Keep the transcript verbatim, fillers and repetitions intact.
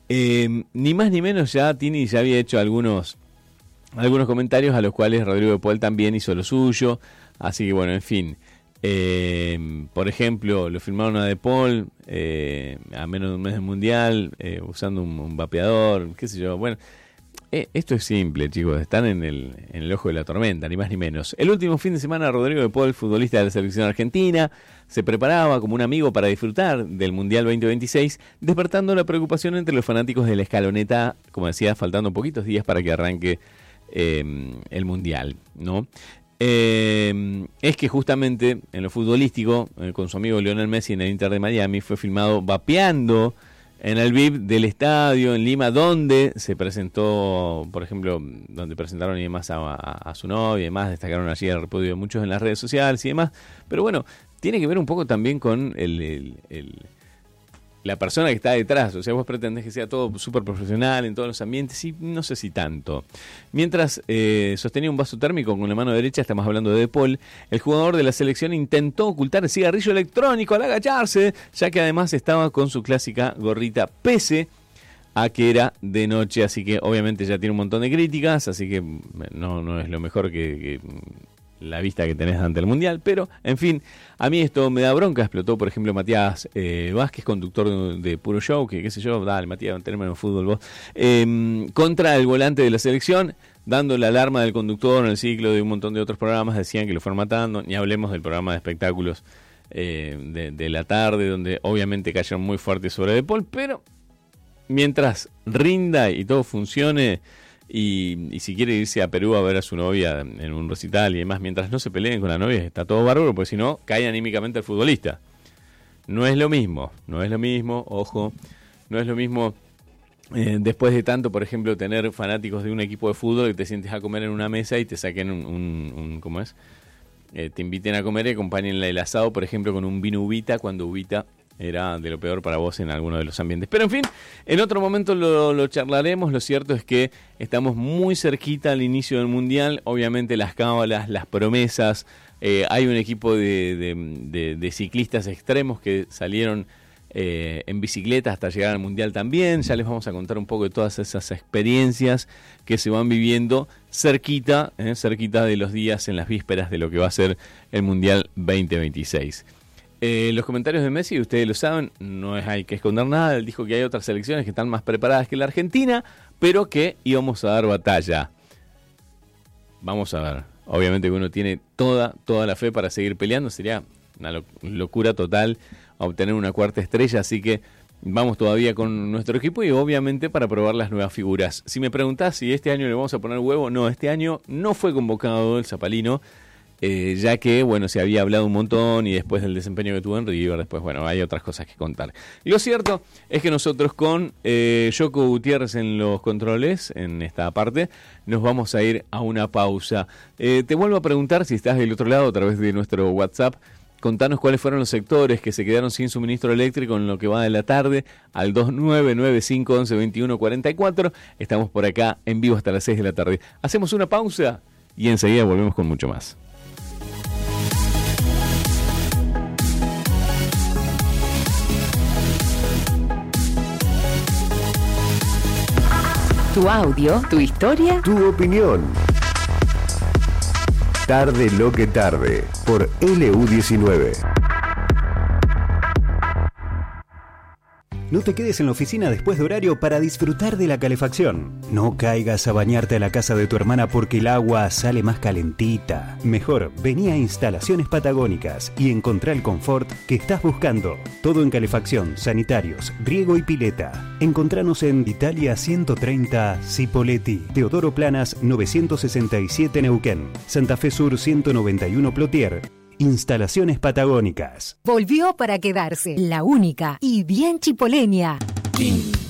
Eh, ni más ni menos ya Tini ya había hecho algunos, algunos comentarios a los cuales Rodrigo de Paul también hizo lo suyo. Así que bueno, en fin. Eh, por ejemplo, lo firmaron a De Paul eh, a menos de un mes del Mundial, eh, usando un, un vapeador, qué sé yo. Bueno, eh, esto es simple, chicos, están en el, en el ojo de la tormenta, ni más ni menos. El último fin de semana, Rodrigo De Paul, futbolista de la selección argentina, se preparaba como un amigo para disfrutar del Mundial veinte veintiséis, despertando la preocupación entre los fanáticos de la escaloneta, como decía, faltando poquitos días para que arranque eh, el Mundial, ¿no? Eh, es que justamente en lo futbolístico, eh, con su amigo Lionel Messi en el Inter de Miami, fue filmado vapeando en el V I P del estadio en Lima, donde se presentó, por ejemplo, donde presentaron y demás a, a, a su novia y demás, destacaron allí el repudio de muchos en las redes sociales y demás. Pero bueno, tiene que ver un poco también con el, el, el la persona que está detrás. O sea, vos pretendés que sea todo súper profesional en todos los ambientes, y no sé si tanto. Mientras eh, sostenía un vaso térmico con la mano derecha, estamos hablando de De Paul, el jugador de la selección intentó ocultar el cigarrillo electrónico al agacharse, ya que además estaba con su clásica gorrita, pese a que era de noche. Así que obviamente ya tiene un montón de críticas, así que no, no es lo mejor que... que la vista que tenés ante el Mundial, pero en fin, a mí esto me da bronca. Explotó, por ejemplo, Matías eh, Vázquez, conductor de, de Puro Show, que qué sé yo, dale Matías, tenemos en el fútbol vos, eh, contra el volante de la selección, dando la alarma del conductor en el ciclo de un montón de otros programas. Decían que lo fueron matando, ni hablemos del programa de espectáculos eh, de, de la tarde, donde obviamente cayeron muy fuerte sobre De Paul, pero mientras rinda y todo funcione, Y, y si quiere irse a Perú a ver a su novia en un recital y demás, mientras no se peleen con la novia, está todo bárbaro, porque si no, cae anímicamente el futbolista. No es lo mismo, no es lo mismo, ojo, no es lo mismo eh, después de tanto, por ejemplo, tener fanáticos de un equipo de fútbol que te sientes a comer en una mesa y te saquen un, un, un ¿cómo es? Eh, te inviten a comer y acompañen el asado, por ejemplo, con un vino Ubita, cuando Ubita era de lo peor para vos en alguno de los ambientes. Pero en fin, en otro momento lo, lo charlaremos. Lo cierto es que estamos muy cerquita al inicio del Mundial. Obviamente las cábalas, las promesas. Eh, hay un equipo de, de, de, de ciclistas extremos que salieron eh, en bicicleta hasta llegar al Mundial también. Ya les vamos a contar un poco de todas esas experiencias que se van viviendo cerquita, eh, cerquita de los días en las vísperas de lo que va a ser el Mundial veinte veintiséis. Eh, los comentarios de Messi, ustedes lo saben, no es, hay que esconder nada. Él dijo que hay otras selecciones que están más preparadas que la Argentina, pero que íbamos a dar batalla. Vamos a ver. Obviamente que uno tiene toda, toda la fe para seguir peleando. Sería una lo- locura total obtener una cuarta estrella, así que vamos todavía con nuestro equipo y obviamente para probar las nuevas figuras. Si me preguntás si este año le vamos a poner huevo, no, este año no fue convocado el Zapalino. Eh, ya que, bueno, se había hablado un montón y después del desempeño que tuvo en River, después, bueno, hay otras cosas que contar. Y lo cierto es que nosotros con eh, Yoko Gutiérrez en los controles, en esta parte, nos vamos a ir a una pausa. Eh, te vuelvo a preguntar, si estás del otro lado a través de nuestro WhatsApp, contanos cuáles fueron los sectores que se quedaron sin suministro eléctrico en lo que va de la tarde, al dos nueve nueve cinco once veintiuno cuarenta y cuatro. Estamos por acá en vivo hasta las seis de la tarde. Hacemos una pausa y enseguida volvemos con mucho más. Tu audio, tu historia, tu opinión. Tarde lo que tarde, por L U diecinueve. No te quedes en la oficina después de horario para disfrutar de la calefacción. No caigas a bañarte a la casa de tu hermana porque el agua sale más calentita. Mejor, vení a Instalaciones Patagónicas y encontrá el confort que estás buscando. Todo en calefacción, sanitarios, riego y pileta. Encontranos en Italia ciento treinta Cipolletti, Teodoro Planas novecientos sesenta y siete Neuquén, Santa Fe Sur ciento noventa y uno Plotier. Instalaciones Patagónicas. volvió para quedarse, la única y bien chipoleña.